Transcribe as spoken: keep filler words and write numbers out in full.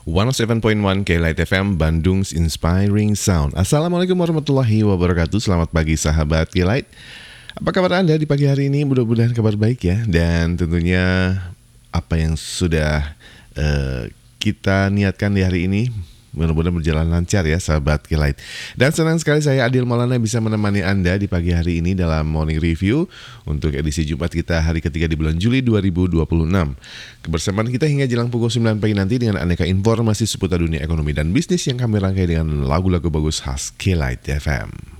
seratus tujuh koma satu K-Light F M, Bandung's Inspiring Sound. Assalamualaikum warahmatullahi wabarakatuh. Selamat pagi sahabat K-Light. Apa kabar Anda di pagi hari ini? Mudah-mudahan kabar baik ya. Dan tentunya apa yang sudah uh, kita niatkan di hari ini mudah-mudahan berjalan lancar ya sahabat K-Light. Dan senang sekali saya Adil Maulana bisa menemani Anda di pagi hari ini dalam Morning Review untuk edisi Jumat kita hari ketiga di bulan Juli dua ribu dua puluh enam. Kebersamaan kita hingga jelang pukul sembilan pagi nanti dengan aneka informasi seputar dunia ekonomi dan bisnis yang kami rangkai dengan lagu-lagu bagus khas K-Light F M.